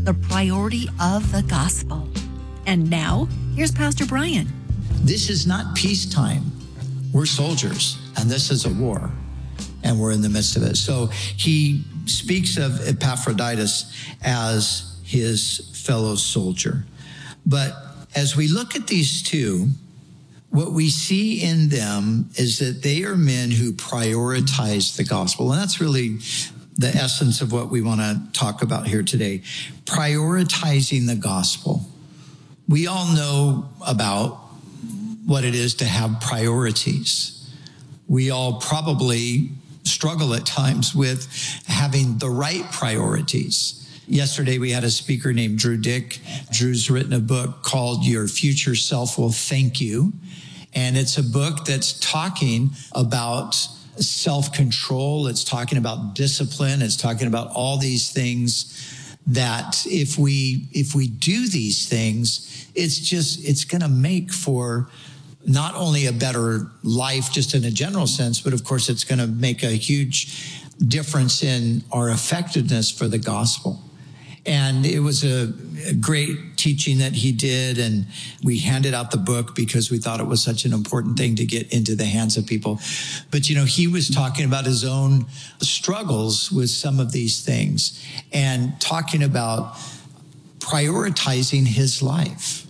the priority of the gospel. And now, here's Pastor Brian. This is not peacetime. We're soldiers, and this is a war, and we're in the midst of it. So he speaks of Epaphroditus as his fellow soldier. But as we look at these two, what we see in them is that they are men who prioritize the gospel. And that's really the essence of what we want to talk about here today. Prioritizing the gospel. We all know about what it is to have priorities. We all probably struggle at times with having the right priorities. Yesterday, we had a speaker named Drew Dick. Drew's written a book called Your Future Self Will Thank You. And it's a book that's talking about self-control. It's talking about discipline. It's talking about all these things that if we do these things, it's going to make for not only a better life just in a general sense, but of course it's going to make a huge difference in our effectiveness for the gospel. And it was a great teaching that he did. And we handed out the book because we thought it was such an important thing to get into the hands of people. But, he was talking about his own struggles with some of these things and talking about prioritizing his life.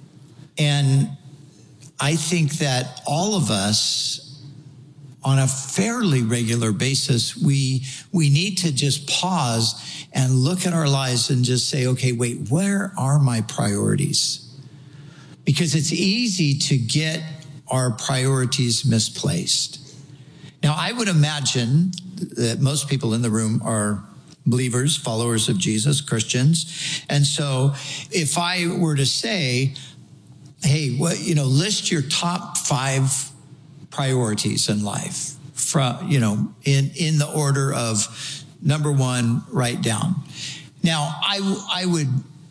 And I think that all of us, on a fairly regular basis, we need to just pause and look at our lives and just say, okay, wait, where are my priorities? Because it's easy to get our priorities misplaced. Now, I would imagine that most people in the room are believers, followers of Jesus, Christians. And so if I were to say, hey, list your top 5 priorities in life, from in the order of number 1, write down. Now, I would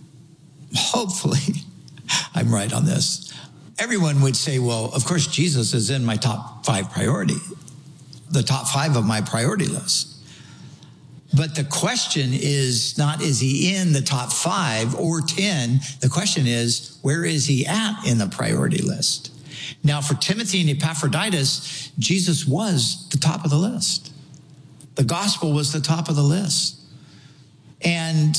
hopefully, I'm right on this. Everyone would say, well, of course, Jesus is in my top 5 priority, the top 5 of my priority list. But the question is not, is he in the top 5 or 10? The question is, where is he at in the priority list? Now, for Timothy and Epaphroditus, Jesus was the top of the list. The gospel was the top of the list. And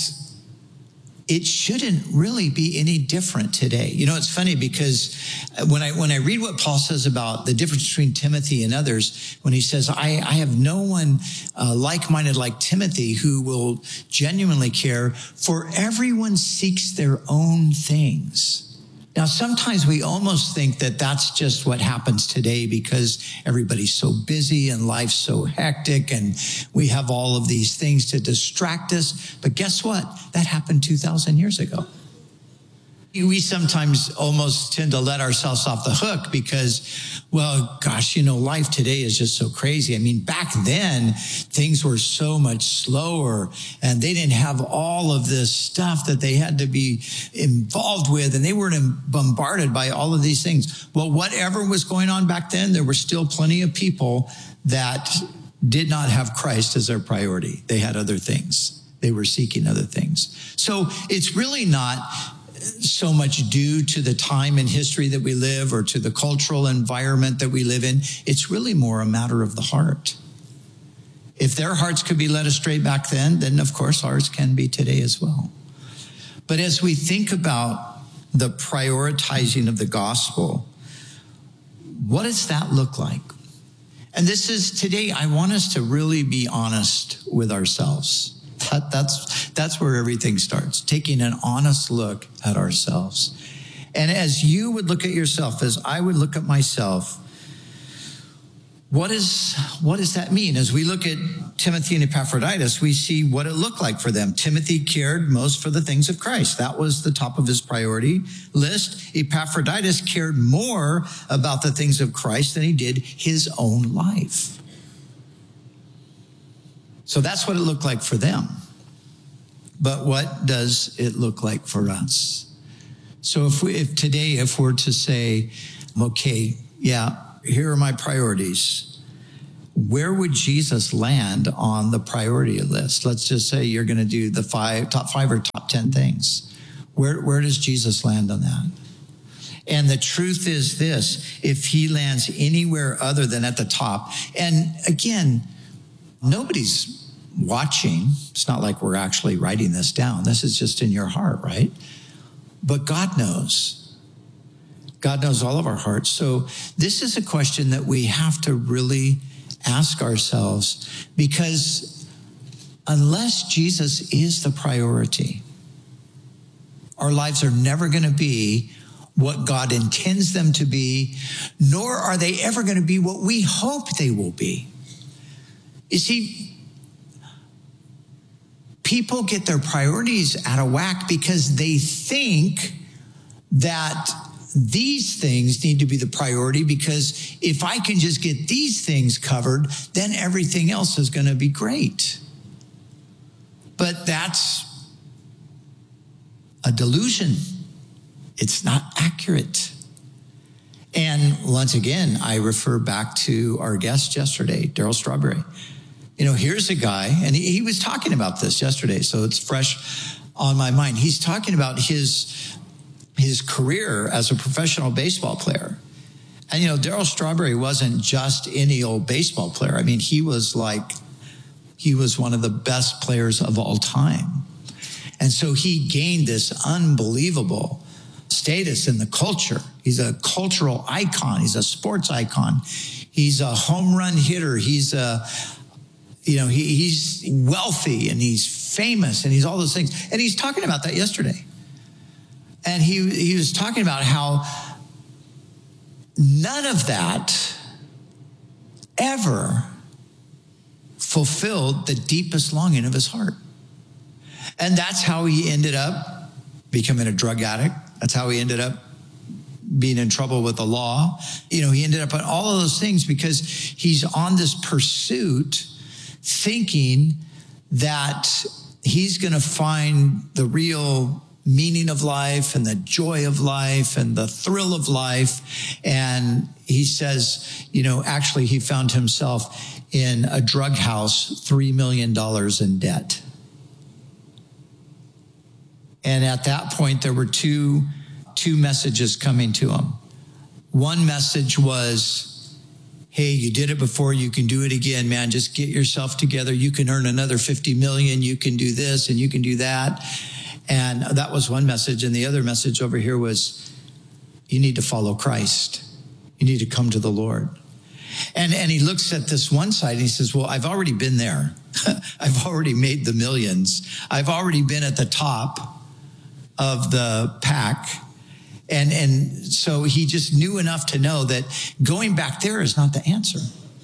it shouldn't really be any different today. It's funny because when I read what Paul says about the difference between Timothy and others, when he says, I have no one like-minded like Timothy who will genuinely care, for everyone seeks their own things. Now, sometimes we almost think that that's just what happens today because everybody's so busy and life's so hectic and we have all of these things to distract us. But guess what? That happened 2,000 years ago. We sometimes almost tend to let ourselves off the hook because, well, gosh, life today is just so crazy. I mean, back then, things were so much slower and they didn't have all of this stuff that they had to be involved with, and they weren't bombarded by all of these things. Well, whatever was going on back then, there were still plenty of people that did not have Christ as their priority. They had other things. They were seeking other things. So it's really not so much due to the time in history that we live or to the cultural environment that we live in. It's really more a matter of the heart. If their hearts could be led astray back then of course ours can be today as well. But as we think about the prioritizing of the gospel, what does that look like? And this is today, I want us to really be honest with ourselves. That's where everything starts, taking an honest look at ourselves. And as you would look at yourself, as I would look at myself, what does that mean? As we look at Timothy and Epaphroditus, we see what it looked like for them. Timothy cared most for the things of Christ. That was the top of his priority list. Epaphroditus cared more about the things of Christ than he did his own life. So that's what it looked like for them. But what does it look like for us? So if today we're to say, okay, yeah, here are my priorities. where would Jesus land on the priority list? Let's just say you're going to do the top five or top 10 things. Where does Jesus land on that? And the truth is this: if he lands anywhere other than at the top, and again, nobody's watching. It's not like we're actually writing this down. This is just in your heart, right? But God knows. God knows all of our hearts. So this is a question that we have to really ask ourselves, because unless Jesus is the priority, our lives are never going to be what God intends them to be, nor are they ever going to be what we hope they will be. You see, people get their priorities out of whack because they think that these things need to be the priority, because if I can just get these things covered, then everything else is going to be great. But that's a delusion. It's not accurate. And once again, I refer back to our guest yesterday, Darryl Strawberry. You know, here's a guy, and he was talking about this yesterday, so it's fresh on my mind. He's talking about his career as a professional baseball player. And, you know, Darryl Strawberry wasn't just any old baseball player. I mean, he was one of the best players of all time. And so he gained this unbelievable status in the culture. He's a cultural icon. He's a sports icon. He's a home run hitter. He's he's wealthy and he's famous and he's all those things. And he's talking about that yesterday. And he was talking about how none of that ever fulfilled the deepest longing of his heart. And that's how he ended up becoming a drug addict. That's how he ended up being in trouble with the law. You know, he ended up on all of those things because he's on this pursuit thinking that he's going to find the real meaning of life and the joy of life and the thrill of life. And he says, you know, actually he found himself in a drug house, $3 million in debt. And at that point, there were two messages coming to him. One message was, hey, you did it before, you can do it again, man. Just get yourself together. You can earn another 50 million. You can do this and you can do that. And that was one message. And the other message over here was, you need to follow Christ. You need to come to the Lord. And he looks at this one side and he says, well, I've already been there. I've already made the millions. I've already been at the top of the pack. And so he just knew enough to know that going back there is not the answer.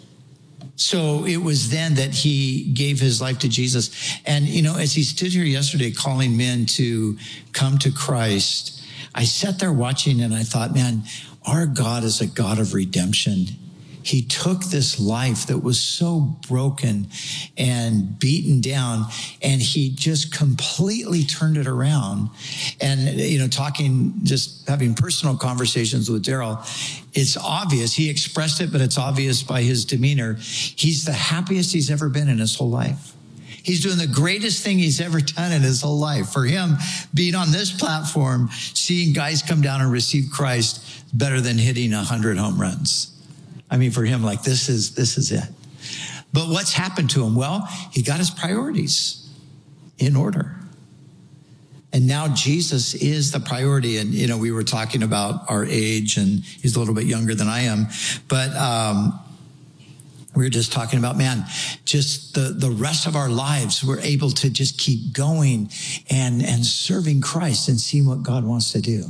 So it was then that he gave his life to Jesus. And, you know, as he stood here yesterday calling men to come to Christ, I sat there watching and I thought, man, our God is a God of redemption. He took this life that was so broken and beaten down, and he just completely turned it around. And, you know, just having personal conversations with Darryl, it's obvious. He expressed it, but it's obvious by his demeanor. He's the happiest he's ever been in his whole life. He's doing the greatest thing he's ever done in his whole life. For him, being on this platform, seeing guys come down and receive Christ, better than hitting 100 home runs. I mean, for him, like, this is it. But what's happened to him? Well, he got his priorities in order. And now Jesus is the priority. And, you know, we were talking about our age, and he's a little bit younger than I am. But we were just talking about, man, just the rest of our lives, we're able to just keep going and serving Christ and seeing what God wants to do.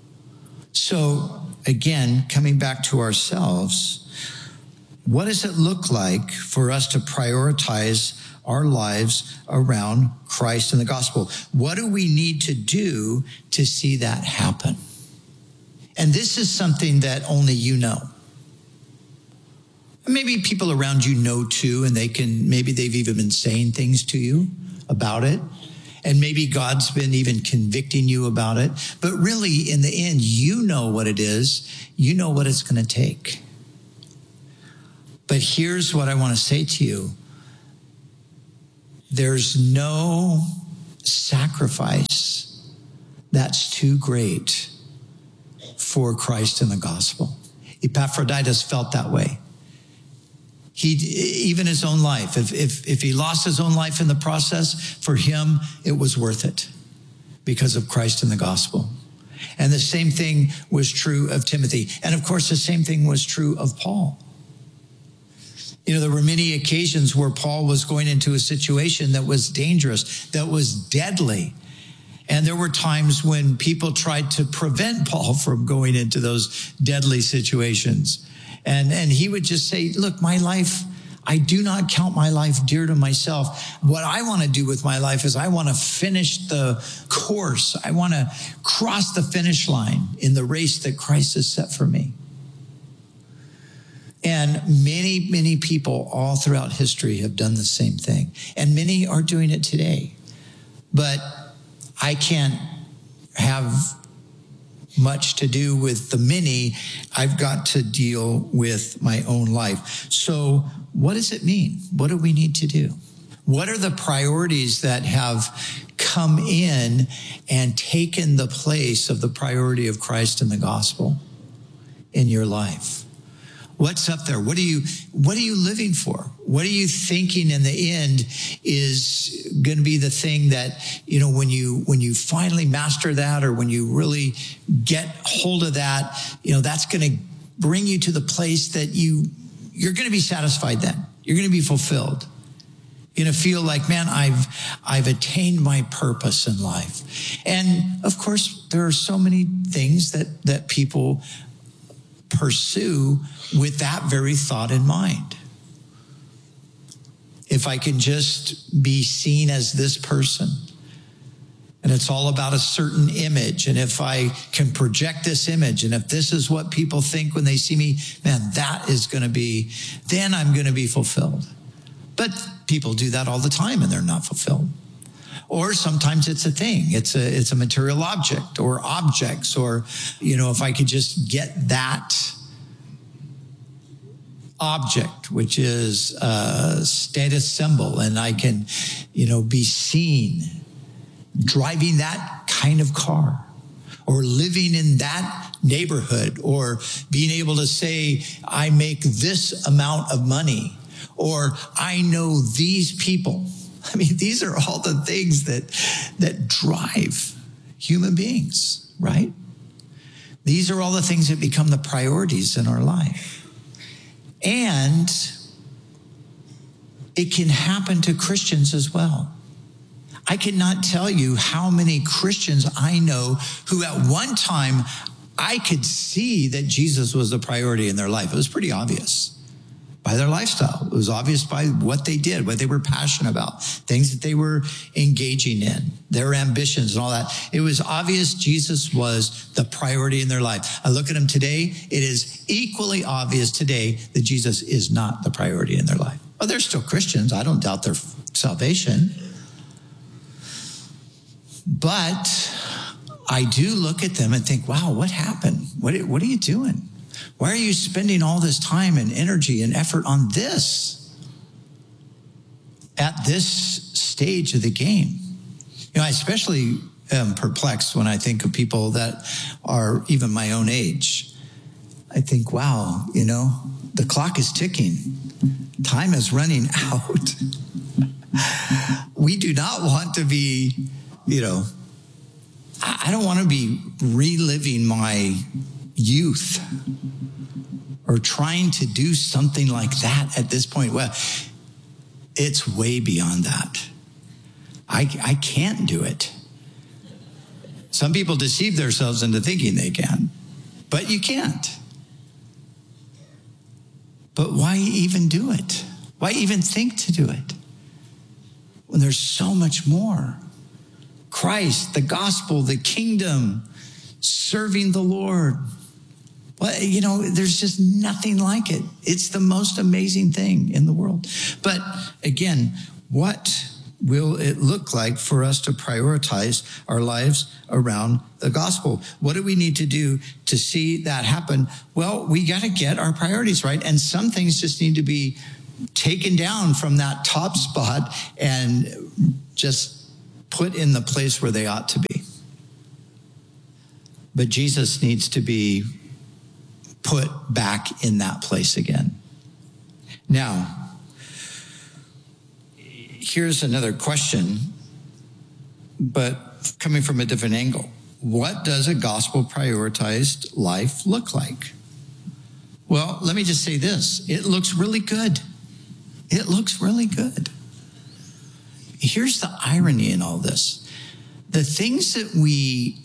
So, again, coming back to ourselves, what does it look like for us to prioritize our lives around Christ and the gospel? What do we need to do to see that happen? And this is something that only you know. Maybe people around you know too, and maybe they've even been saying things to you about it. And maybe God's been even convicting you about it. But really, in the end, you know what it is. You know what it's going to take. But here's what I want to say to you. There's no sacrifice that's too great for Christ and the gospel. Epaphroditus felt that way. Even his own life, if he lost his own life in the process, for him, it was worth it because of Christ and the gospel. And the same thing was true of Timothy. And of course, the same thing was true of Paul. You know, there were many occasions where Paul was going into a situation that was dangerous, that was deadly. And there were times when people tried to prevent Paul from going into those deadly situations. And he would just say, look, my life, I do not count my life dear to myself. What I want to do with my life is I want to finish the course. I want to cross the finish line in the race that Christ has set for me. And many, many people all throughout history have done the same thing. And many are doing it today. But I can't have much to do with the many. I've got to deal with my own life. So what does it mean? What do we need to do? What are the priorities that have come in and taken the place of the priority of Christ and the gospel in your life? What's up there? What are you living for? What are you thinking in the end is going to be the thing that, you know, when you finally master that, or when you really get hold of that, you know, that's going to bring you to the place that you're going to be satisfied then. You're going to be fulfilled. You're going to feel like, man, I've attained my purpose in life. And of course, there are so many things that people pursue with that very thought in mind. If I can just be seen as this person, and it's all about a certain image, and if I can project this image, and if this is what people think when they see me, man, that is going to be, then I'm going to be fulfilled. But people do that all the time and they're not fulfilled. Or sometimes it's a thing. It's a material object or objects, or, you know, if I could just get that object, which is a status symbol, and I can, you know, be seen driving that kind of car, or living in that neighborhood, or being able to say, I make this amount of money, or I know these people. I mean, these are all the things that drive human beings, right? These are all the things that become the priorities in our life. And it can happen to Christians as well. I cannot tell you how many Christians I know who at one time I could see that Jesus was the priority in their life. It was pretty obvious by their lifestyle. It was obvious by what they did, what they were passionate about, things that they were engaging in, their ambitions and all that. It was obvious Jesus was the priority in their life. I look at them today, it is equally obvious today that Jesus is not the priority in their life. Well, they're still Christians. I don't doubt their salvation. But I do look at them and think, wow, what happened? What are you doing? Why are you spending all this time and energy and effort on this at this stage of the game? You know, I especially am perplexed when I think of people that are even my own age. I think, wow, you know, the clock is ticking. Time is running out. We do not want to be, you know, I don't want to be reliving my youth or trying to do something like that at this point. Well, it's way beyond that. I can't do it. Some people deceive themselves into thinking they can, but you can't. But why even do it? Why even think to do it when there's so much more? Christ, the gospel, the kingdom, serving the Lord. Well, you know, there's just nothing like it. It's the most amazing thing in the world. But again, what will it look like for us to prioritize our lives around the gospel? What do we need to do to see that happen? Well, we got to get our priorities right. And some things just need to be taken down from that top spot and just put in the place where they ought to be. But Jesus needs to be put back in that place again. Now, here's another question, but coming from a different angle. What does a gospel prioritized life look like? Well, let me just say this. It looks really good. It looks really good. Here's the irony in all this. The things that we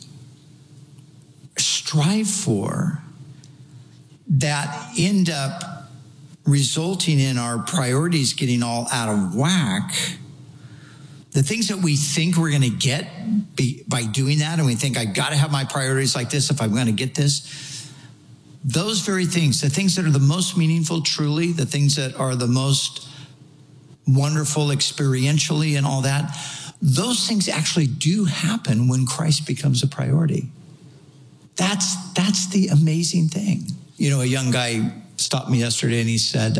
strive for that end up resulting in our priorities getting all out of whack, the things that we think we're going to get by doing that, and we think, I got to have my priorities like this if I'm going to get this, those very things, the things that are the most meaningful truly, the things that are the most wonderful experientially and all that, those things actually do happen when Christ becomes a priority. That's the amazing thing. You know, a young guy stopped me yesterday and he said,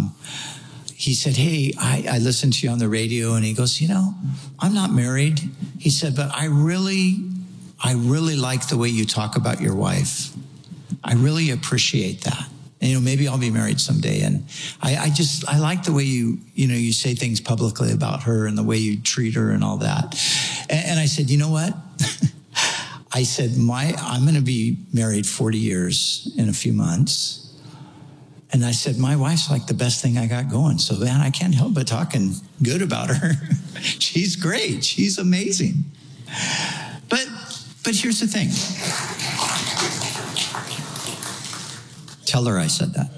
hey, I listened to you on the radio, and he goes, you know, I'm not married. He said, but I really like the way you talk about your wife. I really appreciate that. And, you know, maybe I'll be married someday. And I like the way you say things publicly about her and the way you treat her and all that. And I said, you know what? I said, I'm going to be married 40 years in a few months. And I said, my wife's like the best thing I got going. So, man, I can't help but talking good about her. She's great. She's amazing. But here's the thing. Tell her I said that.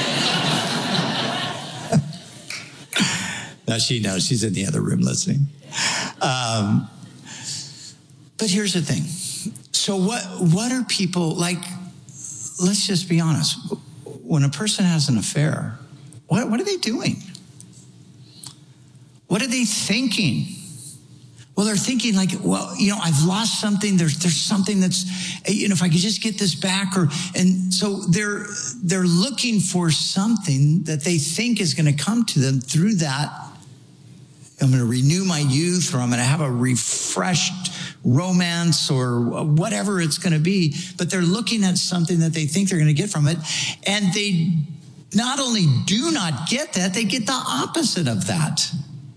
Now she knows. She's in the other room listening. But here's the thing. So what are people like? Let's just be honest. When a person has an affair, what are they doing? What are they thinking? Well, they're thinking like, well, you know, I've lost something. There's something that's, you know, if I could just get this back, and so they're looking for something that they think is going to come to them through that. I'm going to renew my youth, or I'm going to have a refreshed romance, or whatever it's going to be. But they're looking at something that they think they're going to get from it. And they not only do not get that, they get the opposite of that.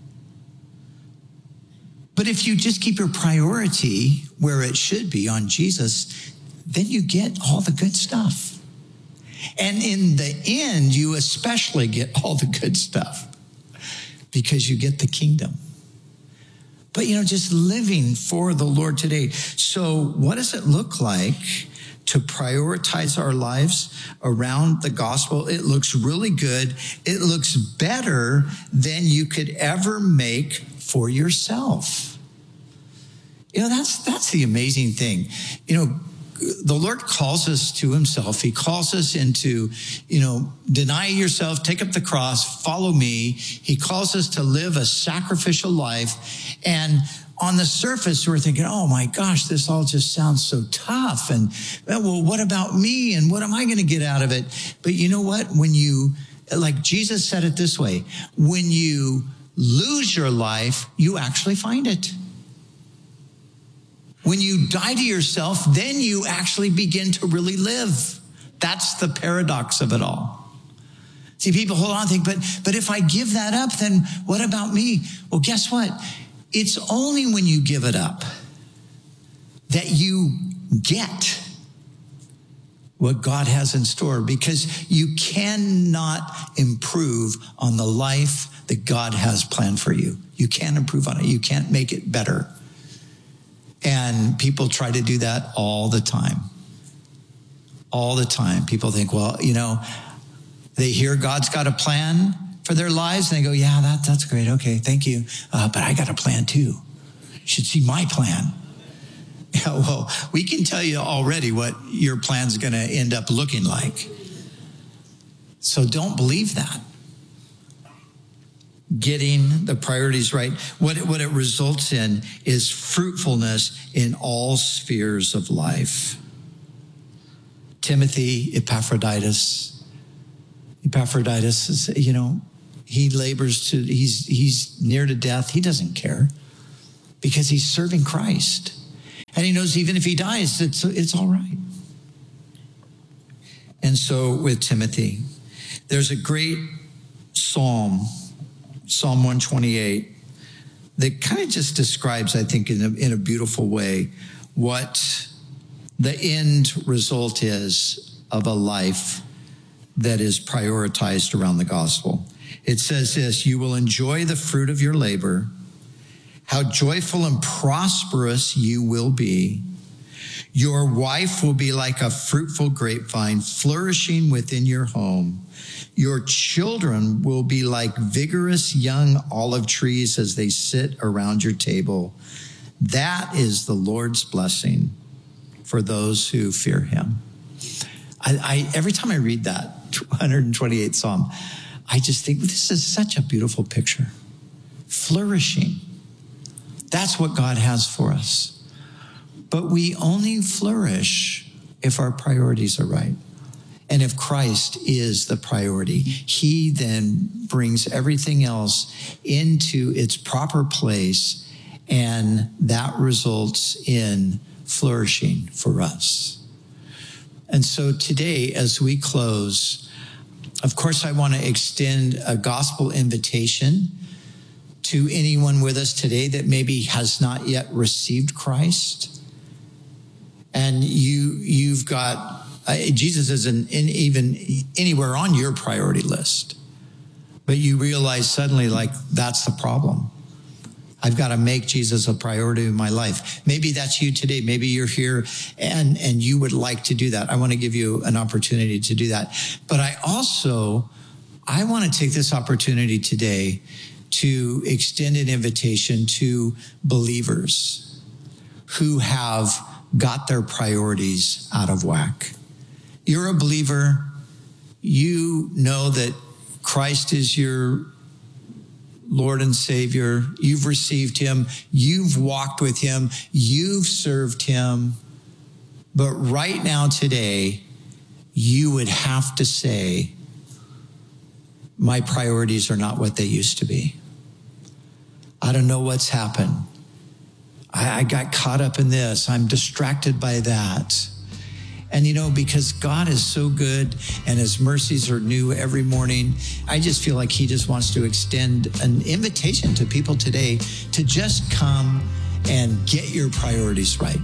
But if you just keep your priority where it should be on Jesus, then you get all the good stuff. And in the end, you especially get all the good stuff because you get the kingdom. But, you know, just living for the Lord today. So what does it look like to prioritize our lives around the gospel? It looks really good. It looks better than you could ever make for yourself. You know, that's the amazing thing. You know, the Lord calls us to himself. He calls us into, you know, deny yourself, take up the cross, follow me. He calls us to live a sacrificial life. And on the surface, we're thinking, oh my gosh, this all just sounds so tough. And well, what about me? And what am I going to get out of it? But you know what? When you, like Jesus said it this way, when you lose your life, you actually find it. When you die to yourself, then you actually begin to really live. That's the paradox of it all. See, people hold on and think, but if I give that up, then what about me? Well, guess what? It's only when you give it up that you get what God has in store, because you cannot improve on the life that God has planned for you. You can't improve on it. You can't make it better. And people try to do that all the time. All the time. People think, well, you know, they hear God's got a plan for their lives, and they go, yeah, that's great. Okay, thank you. But I got a plan too. You should see my plan. Yeah, well, we can tell you already what your plan's going to end up looking like. So don't believe that. getting the priorities right, what it results in is fruitfulness in all spheres of life. Timothy, Epaphroditus is, he labors he's near to death. He doesn't care because he's serving Christ. And he knows even if he dies, it's all right. And so with Timothy, there's a great Psalm 128, that kind of just describes, I think, in a beautiful way, what the end result is of a life that is prioritized around the gospel. It says this: you will enjoy the fruit of your labor. How joyful and prosperous you will be. Your wife will be like a fruitful grapevine flourishing within your home. Your children will be like vigorous young olive trees as they sit around your table. That is the Lord's blessing for those who fear him. I every time I read that 128th Psalm, I just think this is such a beautiful picture. Flourishing. That's what God has for us. But we only flourish if our priorities are right. And if Christ is the priority, he then brings everything else into its proper place, and that results in flourishing for us. And so today, as we close, of course, I want to extend a gospel invitation to anyone with us today that maybe has not yet received Christ. And you've got, Jesus isn't even anywhere on your priority list. But you realize suddenly, that's the problem. I've got to make Jesus a priority in my life. Maybe that's you today. Maybe you're here and you would like to do that. I want to give you an opportunity to do that. But I want to take this opportunity today to extend an invitation to believers who have got their priorities out of whack. You're a believer. You know that Christ is your Lord and Savior. You've received him. You've walked with him. You've served him. But right now, today, you would have to say, my priorities are not what they used to be. I don't know what's happened. I got caught up in this. I'm distracted by that. And because God is so good and his mercies are new every morning, I just feel like he just wants to extend an invitation to people today to just come and get your priorities right.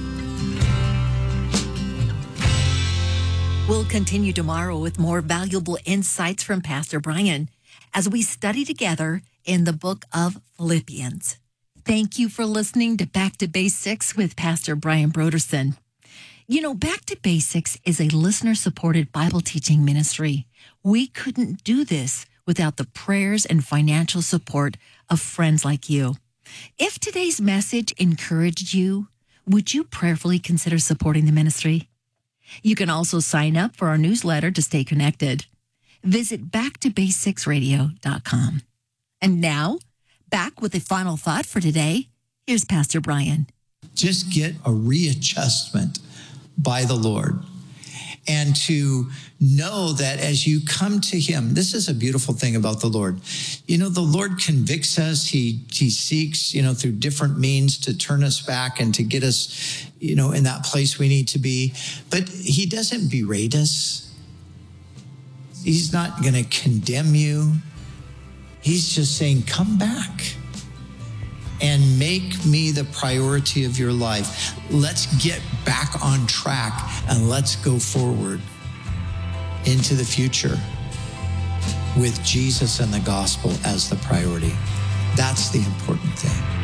We'll continue tomorrow with more valuable insights from Pastor Brian as we study together in the book of Philippians. Thank you for listening to Back to Basics with Pastor Brian Brodersen. Back to Basics is a listener-supported Bible teaching ministry. We couldn't do this without the prayers and financial support of friends like you. If today's message encouraged you, would you prayerfully consider supporting the ministry? You can also sign up for our newsletter to stay connected. Visit backtobasicsradio.com. And now, back with the final thought for today. Here's Pastor Brian. Just get a readjustment by the Lord. And to know that as you come to him, this is a beautiful thing about the Lord. The Lord convicts us. He seeks, through different means to turn us back and to get us, in that place we need to be. But he doesn't berate us. He's not going to condemn you. He's just saying, come back and make me the priority of your life. Let's get back on track and let's go forward into the future with Jesus and the gospel as the priority. That's the important thing.